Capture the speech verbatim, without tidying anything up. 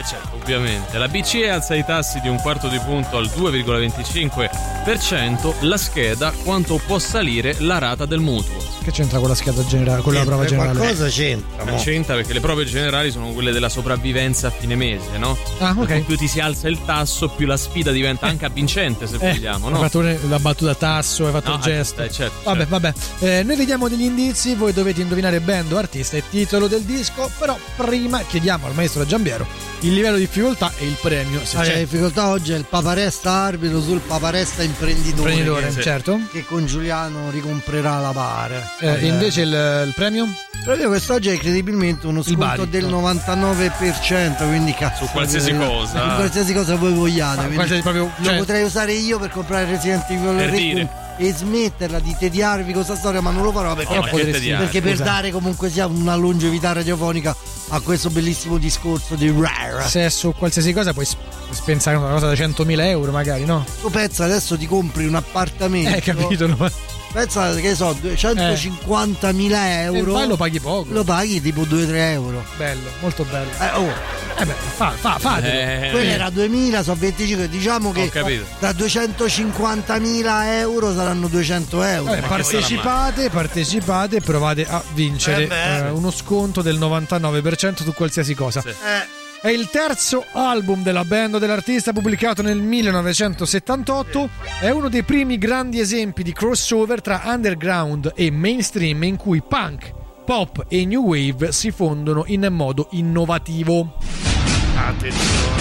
certo, ovviamente. La B C E alza i tassi di un quarto di punto al due virgola venticinque per cento. La scheda: quanto può salire la rata del mutuo. Che c'entra con la scheda generale, con la prova generale? Qualcosa c'entra. Ma c'entra perché le prove generali sono quelle della sopravvivenza a fine mese, no? Ah, ok. Più ti si alza il tasso, più la sfida diventa anche avvincente, se eh, vogliamo, no? Hai fatto la battuta tasso, hai fatto no, il gesto. Eh, certo, vabbè, certo. vabbè. Eh, noi vediamo degli indizi, voi dovete indovinare band, artista e titolo del disco, però prima chiediamo al maestro Giambiero il livello di difficoltà e il premio. Se ah, c'è. La difficoltà oggi è il paparesta arbitro sul paparesta imprenditore. Imprenditore, che, certo. Che con Giuliano ricomprerà la bara. Eh, invece il, il premio? Proprio quest'oggi è incredibilmente uno sconto del novantanove per cento, quindi cazzo. Su qualsiasi per, cosa. Su qualsiasi cosa voi vogliate. Qualsiasi proprio, lo cioè, potrei usare io per comprare Resident Evil Requiem e smetterla di tediarvi con questa storia, ma non lo farò perché, oh, potresti, perché per dare comunque sia una longevità radiofonica a questo bellissimo discorso di Rare. Se è su qualsiasi cosa puoi spensare una cosa da centomila euro magari, no? Tu pensa adesso ti compri un appartamento. Eh, capito, no? Pensa che so, duecentocinquantamila euro. E poi lo paghi poco. Lo paghi tipo due tre euro. Bello, molto bello. Eh, oh. Eh beh, fa, fa, fatelo. Eh, Quello era duemila, sono venticinque. Diciamo che da duecentocinquantamila euro saranno duecento euro. Vabbè, partecipate, partecipate e provate a vincere eh eh, uno sconto del novantanove per cento su qualsiasi cosa. Sì. Eh. È il terzo album della band dell'artista, pubblicato nel millenovecentosettantotto. È uno dei primi grandi esempi di crossover tra underground e mainstream in cui punk, pop e new wave si fondono in modo innovativo. Attenzione.